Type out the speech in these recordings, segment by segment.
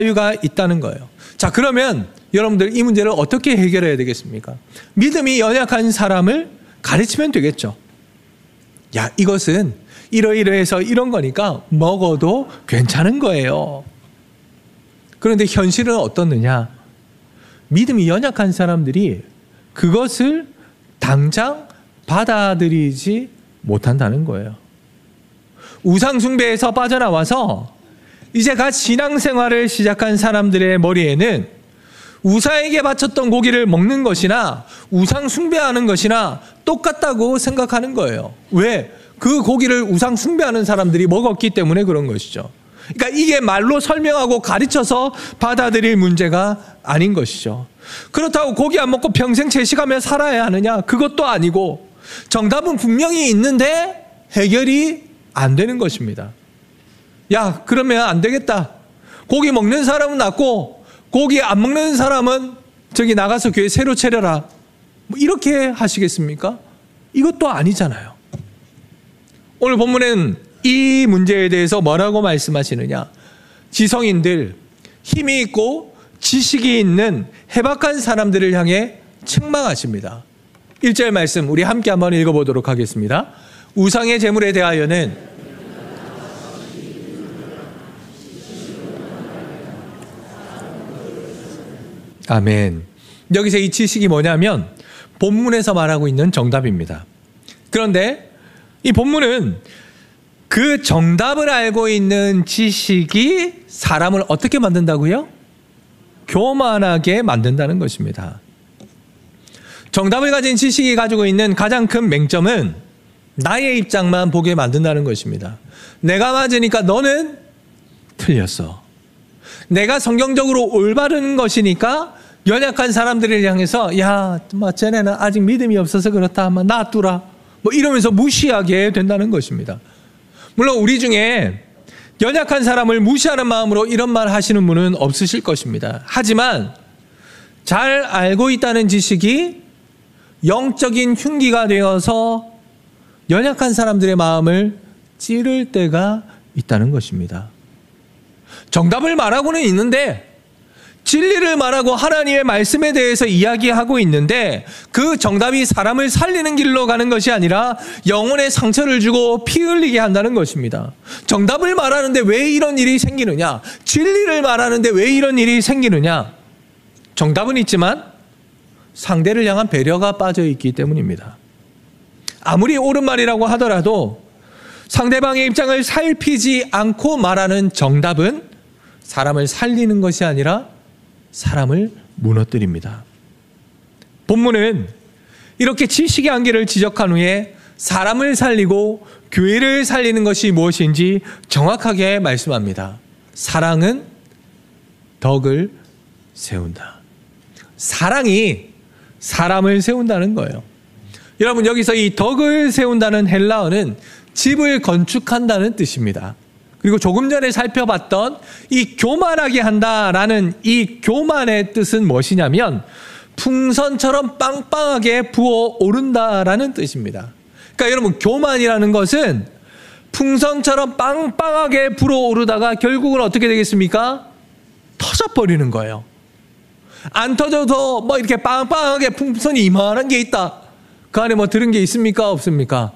자유가 있다는 거예요. 자, 그러면 여러분들 이 문제를 어떻게 해결해야 되겠습니까? 믿음이 연약한 사람을 가르치면 되겠죠. 야, 이것은 이러이러해서 이런 거니까 먹어도 괜찮은 거예요. 그런데 현실은 어떻느냐? 믿음이 연약한 사람들이 그것을 당장 받아들이지 못한다는 거예요. 우상숭배에서 빠져나와서 이제 갓 신앙생활을 시작한 사람들의 머리에는 우상에게 바쳤던 고기를 먹는 것이나 우상숭배하는 것이나 똑같다고 생각하는 거예요. 왜? 그 고기를 우상숭배하는 사람들이 먹었기 때문에 그런 것이죠. 그러니까 이게 말로 설명하고 가르쳐서 받아들일 문제가 아닌 것이죠. 그렇다고 고기 안 먹고 평생 채식하며 살아야 하느냐? 그것도 아니고 정답은 분명히 있는데 해결이 안 되는 것입니다. 야, 그러면 안 되겠다. 고기 먹는 사람은 낫고 고기 안 먹는 사람은 저기 나가서 교회 새로 차려라. 뭐 이렇게 하시겠습니까? 이것도 아니잖아요. 오늘 본문은 이 문제에 대해서 뭐라고 말씀하시느냐? 지성인들, 힘이 있고 지식이 있는 해박한 사람들을 향해 책망하십니다. 1절 말씀 우리 함께 한번 읽어보도록 하겠습니다. 우상의 제물에 대하여는 아멘. 여기서 이 지식이 뭐냐면 본문에서 말하고 있는 정답입니다. 그런데 이 본문은 그 정답을 알고 있는 지식이 사람을 어떻게 만든다고요? 교만하게 만든다는 것입니다. 정답을 가진 지식이 가지고 있는 가장 큰 맹점은 나의 입장만 보게 만든다는 것입니다. 내가 맞으니까 너는 틀렸어. 내가 성경적으로 올바른 것이니까 연약한 사람들을 향해서 야, 쟤네는 아직 믿음이 없어서 그렇다. 놔두라. 뭐 이러면서 무시하게 된다는 것입니다. 물론 우리 중에 연약한 사람을 무시하는 마음으로 이런 말 하시는 분은 없으실 것입니다. 하지만 잘 알고 있다는 지식이 영적인 흉기가 되어서 연약한 사람들의 마음을 찌를 때가 있다는 것입니다. 정답을 말하고는 있는데 진리를 말하고 하나님의 말씀에 대해서 이야기하고 있는데 그 정답이 사람을 살리는 길로 가는 것이 아니라 영혼에 상처를 주고 피 흘리게 한다는 것입니다. 정답을 말하는데 왜 이런 일이 생기느냐? 진리를 말하는데 왜 이런 일이 생기느냐? 정답은 있지만 상대를 향한 배려가 빠져 있기 때문입니다. 아무리 옳은 말이라고 하더라도 상대방의 입장을 살피지 않고 말하는 정답은 사람을 살리는 것이 아니라 사람을 무너뜨립니다. 본문은 이렇게 지식의 한계를 지적한 후에 사람을 살리고 교회를 살리는 것이 무엇인지 정확하게 말씀합니다. 사랑은 덕을 세운다. 사랑이 사람을 세운다는 거예요. 여러분, 여기서 이 덕을 세운다는 헬라어는 집을 건축한다는 뜻입니다. 그리고 조금 전에 살펴봤던 이 교만하게 한다라는 이 교만의 뜻은 무엇이냐면 풍선처럼 빵빵하게 부어오른다라는 뜻입니다. 그러니까 여러분, 교만이라는 것은 풍선처럼 빵빵하게 불어오르다가 결국은 어떻게 되겠습니까? 터져버리는 거예요. 안 터져도 뭐 이렇게 빵빵하게 풍선이 이만한 게 있다. 그 안에 뭐 들은 게 있습니까? 없습니까?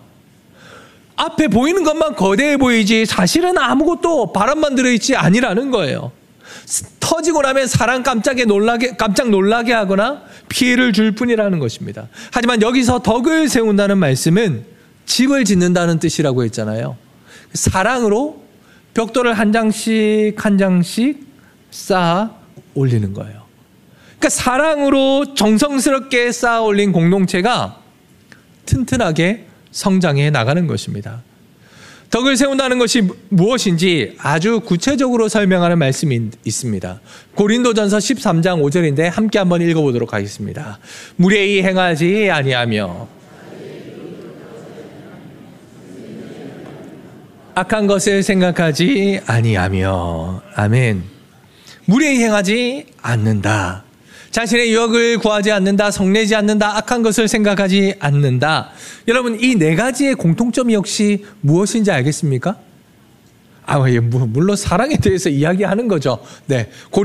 앞에 보이는 것만 거대해 보이지 사실은 아무것도 바람만 들어있지 아니라는 거예요. 터지고 나면 사람 깜짝 놀라게 하거나 피해를 줄 뿐이라는 것입니다. 하지만 여기서 덕을 세운다는 말씀은 집을 짓는다는 뜻이라고 했잖아요. 사랑으로 벽돌을 한 장씩 한 장씩 쌓아 올리는 거예요. 그러니까 사랑으로 정성스럽게 쌓아 올린 공동체가 튼튼하게 성장해 나가는 것입니다. 덕을 세운다는 것이 무엇인지 아주 구체적으로 설명하는 말씀이 있습니다. 고린도전서 13장 5절인데 함께 한번 읽어보도록 하겠습니다. 무례히 행하지 아니하며 악한 것을 생각하지 아니하며 아멘. 무례히 행하지 않는다. 자신의 유혹을 구하지 않는다, 성내지 않는다, 악한 것을 생각하지 않는다. 여러분, 이 네 가지의 공통점이 역시 무엇인지 알겠습니까? 물론 사랑에 대해서 이야기하는 거죠. 네.